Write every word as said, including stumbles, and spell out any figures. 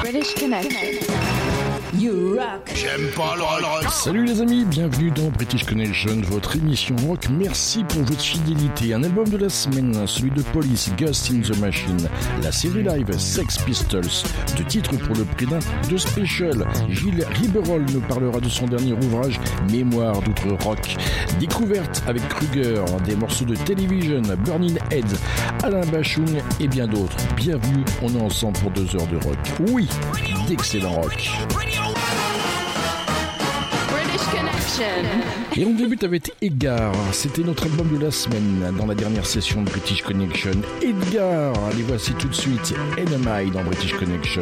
British Connection. You rock. J'aime pas le rock. Salut les amis, bienvenue dans British Connection, votre émission rock. Merci pour votre fidélité. Un album de la semaine, celui de Police, Ghost in the Machine. La série live Sex Pistols. Deux titres pour le prix d'un de Special. Gilles Riberol nous parlera de son dernier ouvrage, Mémoire d'outre-rock. Découverte avec Kruger, des morceaux de Television, Burning Head, Alain Bachung et bien d'autres. Bienvenue, on est ensemble pour deux heures de rock. Oui, d'excellent rock. British Connection. Et on débute avec Edgar. C'était notre album de la semaine dans la dernière session de British Connection. Edgar, les voici tout de suite. N M I dans British Connection.